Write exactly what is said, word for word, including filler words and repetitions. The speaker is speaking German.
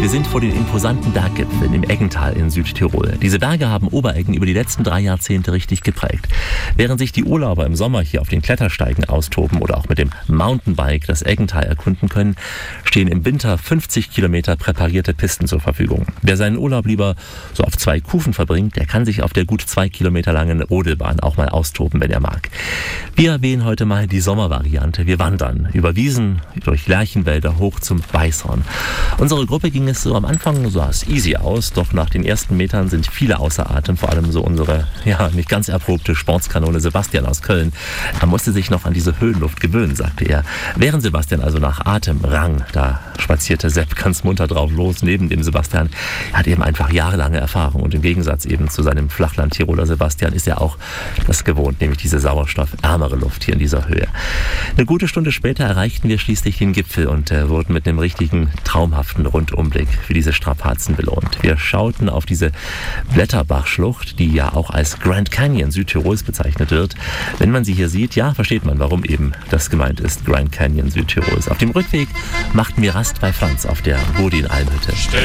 Wir sind vor den imposanten Berggipfeln im Eggental in Südtirol. Diese Berge haben Obereggen über die letzten drei Jahrzehnte richtig geprägt. Während sich die Urlauber im Sommer hier auf den Klettersteigen austoben oder auch mit dem Mountainbike das Eggental erkunden können, stehen im Winter fünfzig Kilometer präparierte Pisten zur Verfügung. Wer seinen Urlaub lieber so auf zwei Kufen verbringt, der kann sich auf der gut zwei Kilometer langen Rodelbahn auch mal austoben, wenn er mag. Wir wählen heute mal die Sommervariante. Wir wandern über Wiesen, durch Lärchenwälder hoch zum Weißhorn. Unsere Gruppe ging es so am Anfang, sah es easy aus, doch nach den ersten Metern sind viele außer Atem, vor allem so unsere, ja, nicht ganz erprobte Sportskanone Sebastian aus Köln. Er musste sich noch an diese Höhenluft gewöhnen, sagte er. Während Sebastian also nach Atem rang, da spazierte Sepp ganz munter drauf los, neben dem Sebastian. Er hat eben einfach jahrelange Erfahrung und im Gegensatz eben zu seinem Flachland-Tiroler Sebastian ist er auch das gewohnt, nämlich diese sauerstoffärmere Luft hier in dieser Höhe. Eine gute Stunde später erreichten wir schließlich den Gipfel und äh, wurden mit einem richtigen traumhaften Rundumblick für diese Strapazen belohnt. Wir schauten auf diese Blätterbachschlucht, die ja auch als Grand Canyon Südtirols bezeichnet wird. Wenn man sie hier sieht, ja, versteht man, warum eben das gemeint ist, Grand Canyon Südtirols. Auf dem Rückweg machten wir Rast bei Franz auf der Bodin-Almhütte.